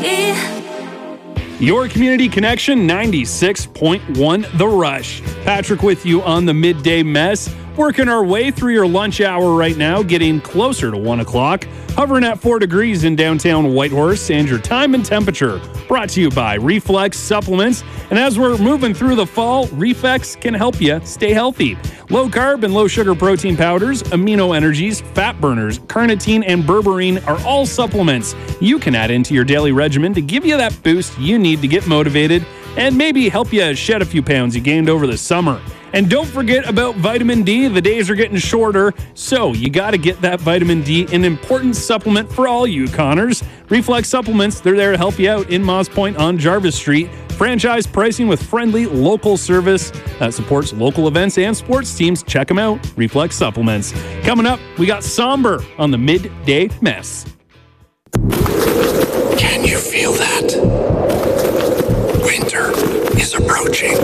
Your Community Connection 96.1 The Rush. Patrick with you on the Midday Mess. Working our way through your lunch hour right now, getting closer to 1 o'clock. Hovering at 4 degrees in downtown Whitehorse, and your time and temperature brought to you by Reflex Supplements. And as we're moving through the fall, Reflex can help you stay healthy. Low carb and low sugar protein powders, amino energies, fat burners, carnitine, and berberine are all supplements you can add into your daily regimen to give you that boost you need to get motivated and maybe help you shed a few pounds you gained over the summer. And don't forget about vitamin D. The days are getting shorter, so you got to get that vitamin D, an important supplement for all you Connors. Reflex Supplements, they're there to help you out in Moss Point on Jarvis Street. Franchise pricing with friendly local service that supports local events and sports teams. Check them out, Reflex Supplements. Coming up, we got Somber on the Midday Mess. Can you feel that? Winter is approaching.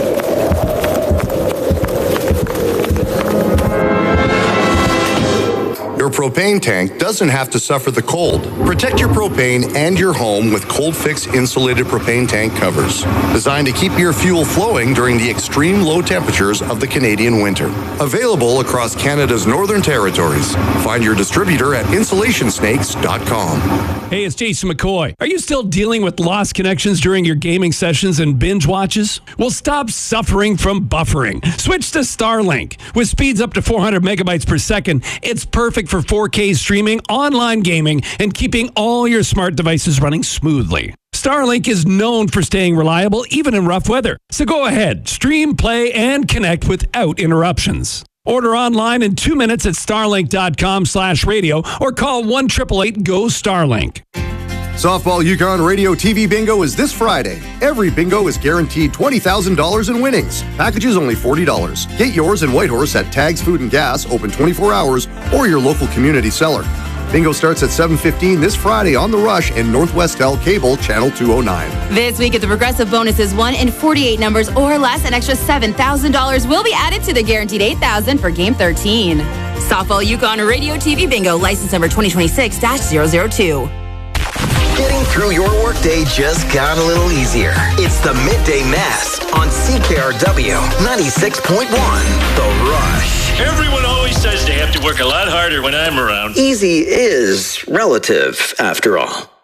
Your propane tank doesn't have to suffer the cold. Protect your propane and your home with Cold Fix insulated propane tank covers, designed to keep your fuel flowing during the extreme low temperatures of the Canadian winter. Available across Canada's northern territories. Find your distributor at insulationsnakes.com. Hey, it's Jason McCoy. Are you still dealing with lost connections during your gaming sessions and binge watches? Well, stop suffering from buffering. Switch to Starlink. With speeds up to 400 megabytes per second, it's perfect for 4K streaming, online gaming, and keeping all your smart devices running smoothly. Starlink is known for staying reliable even in rough weather. So go ahead, stream, play, and connect without interruptions. Order online in 2 minutes at starlink.com/radio or call 1-888-GO-STARLINK. Softball Yukon Radio TV Bingo is this Friday. Every bingo is guaranteed $20,000 in winnings. Packages only $40. Get yours in Whitehorse at Tags Food and Gas, open 24 hours, or your local community cellar. Bingo starts at 7:15 this Friday on The Rush and Northwestel Cable, Channel 209. This week at the Progressive bonus is 1 in 48 numbers or less. An extra $7,000 will be added to the guaranteed $8,000 for Game 13. Softball Yukon Radio TV Bingo, license number 2026-002. Getting through your workday just got a little easier. It's the Midday Mess on CKRW 96.1 The Rush. Everyone always says they have to work a lot harder when I'm around. Easy is relative, after all.